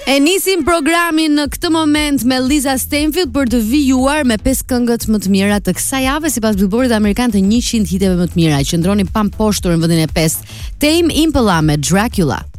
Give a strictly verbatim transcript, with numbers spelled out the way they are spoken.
E nisim programin në këtë moment me Liza Stanfield për të vijuar me pesë këngët më të mira të kësaj jave sipas Billboard amerikan të njëqind hiteve më të mira. Qëndroni pamposhtur në vendin e pesë. Tame Impala me Dracula.